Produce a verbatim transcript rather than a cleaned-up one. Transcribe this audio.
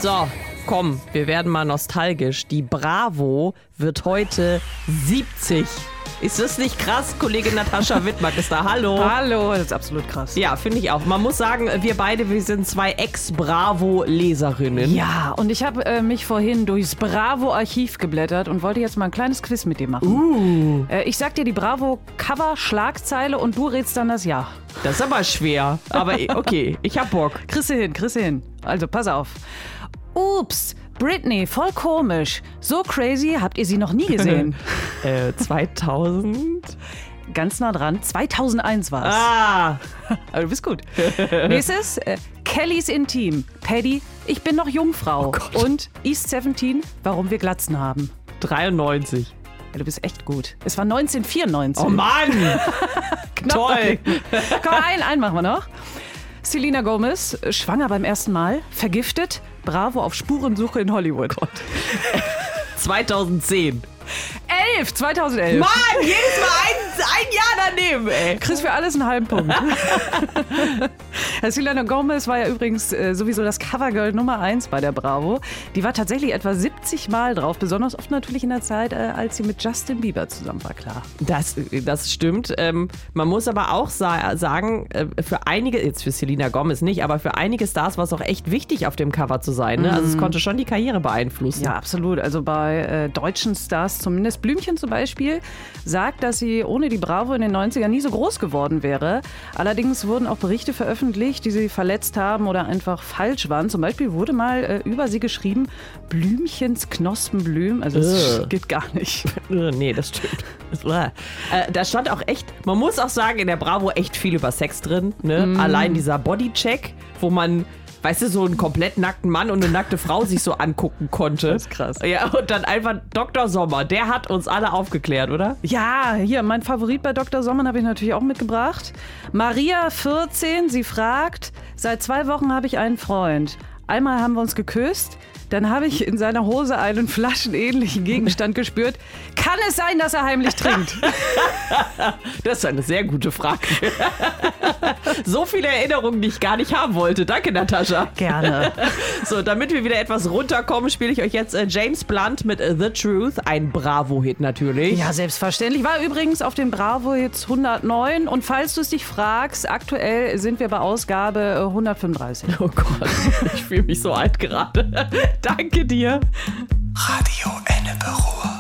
So, komm, wir werden mal nostalgisch. Die Bravo wird heute siebzig. Ist das nicht krass? Kollegin Natascha Wittmark ist da. Hallo. Hallo, das ist absolut krass. Ja, finde ich auch. Man muss sagen, wir beide, wir sind zwei Ex-Bravo-Leserinnen. Ja, und ich habe äh, mich vorhin durchs Bravo-Archiv geblättert und wollte jetzt mal ein kleines Quiz mit dir machen. Uh. Äh, ich sag dir die Bravo-Cover-Schlagzeile und du rätst dann das Jahr. Das ist aber schwer. Aber okay, ich hab Bock. Kriegst du hin, kriegst du hin. Also, pass auf. Ups, Britney, voll komisch. So crazy, habt ihr sie noch nie gesehen? äh, zweitausend? Ganz nah dran. zweitausendeins war es. Ah! Aber du bist gut. Nächstes, äh, Kellys Intim. Paddy, ich bin noch Jungfrau. Oh Gott. Und East siebzehn, warum wir Glatzen haben. dreiundneunzig. Ja, du bist echt gut. Es war neunzehnhundertvierundneunzig. Oh Mann! Toll! Komm, einen, einen machen wir noch. Selena Gomez, schwanger beim ersten Mal, vergiftet, Bravo auf Spurensuche in Hollywood. Gott. zweitausendzehn. Elf, zweitausendelf. Mann, jedes Mal ein, ein Jahr daneben, ey. Kriegst für alles einen halben Punkt. Selena Gomez war ja übrigens äh, sowieso das Covergirl Nummer eins bei der Bravo. Die war tatsächlich etwa siebzig Mal drauf, besonders oft natürlich in der Zeit, äh, als sie mit Justin Bieber zusammen war, klar. Das, das stimmt. Ähm, man muss aber auch sa- sagen, äh, für einige, jetzt für Selena Gomez nicht, aber für einige Stars war es auch echt wichtig, auf dem Cover zu sein. Ne? Also es konnte schon die Karriere beeinflussen. Ja, absolut. Also bei äh, deutschen Stars zumindest. Blümchen zum Beispiel sagt, dass sie ohne die Bravo in den neunzigern nie so groß geworden wäre. Allerdings wurden auch Berichte veröffentlicht, die sie verletzt haben oder einfach falsch waren. Zum Beispiel wurde mal äh, über sie geschrieben, Blümchens Knospenblüm. Also das Ugh. geht gar nicht. Nee, das stimmt. äh, da stand auch echt, man muss auch sagen, in der Bravo echt viel über Sex drin. Ne? Mm. Allein dieser Bodycheck, wo man, weißt du, so einen komplett nackten Mann und eine nackte Frau sich so angucken konnte. Das ist krass. Ja, und dann einfach Doktor Sommer, der hat uns alle aufgeklärt, oder? Ja, hier, mein Favorit bei Doktor Sommer habe ich natürlich auch mitgebracht. Maria, vierzehn, sie fragt, seit zwei Wochen habe ich einen Freund. Einmal haben wir uns geküsst, dann habe ich in seiner Hose einen flaschenähnlichen Gegenstand gespürt. Kann es sein, dass er heimlich trinkt? Das ist eine sehr gute Frage. So viele Erinnerungen, die ich gar nicht haben wollte. Danke, Natascha. Gerne. So, damit wir wieder etwas runterkommen, spiele ich euch jetzt äh, James Blunt mit äh, The Truth. Ein Bravo-Hit natürlich. Ja, selbstverständlich. War übrigens auf dem Bravo-Hits hundertneun. Und falls du es dich fragst, aktuell sind wir bei Ausgabe hundertfünfunddreißig. Oh Gott, ich fühle mich so alt gerade. Danke dir. Radio Ennepe Ruhr.